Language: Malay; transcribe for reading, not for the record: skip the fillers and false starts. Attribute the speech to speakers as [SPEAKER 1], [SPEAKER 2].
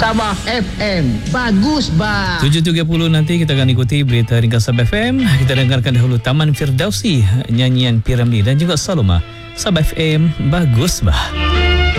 [SPEAKER 1] Sabah FM. Bagus bah.
[SPEAKER 2] 7.30 nanti kita akan ikuti berita ringkas Sabah FM. Kita dengarkan dahulu Taman Firdausi, nyanyian Piramli dan juga Saloma. Sabah FM, bagus bah.